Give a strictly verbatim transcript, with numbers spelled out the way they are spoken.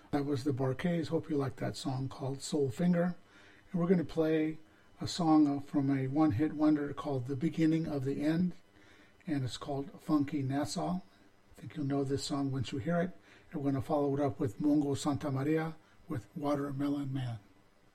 That was the Bar-Kays. Hope you like that song called Soul Finger. And we're going to play a song from a one-hit wonder called The Beginning of the End, and it's called Funky Nassau. I think you'll know this song once you hear it. And we're going to follow it up with Mongo Santa Maria with Watermelon Man.